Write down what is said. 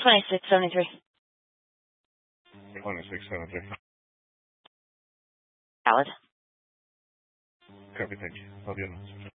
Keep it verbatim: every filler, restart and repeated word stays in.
twenty-six seventy-three. twenty-six seventy-three. Valid. Copy, thank you. I'll be announced.